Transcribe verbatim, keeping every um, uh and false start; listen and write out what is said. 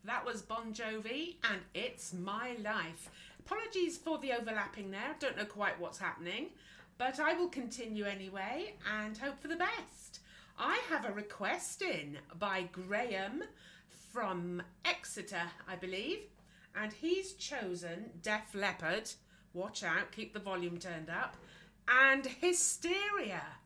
That was Bon Jovi and It's My Life. Apologies for the overlapping there. Don't know quite what's happening, but I will continue anyway and hope for the best. I have a request in by Graham from Exeter, I believe, and he's chosen Def Leppard. Watch out, keep the volume turned up. And Hysteria.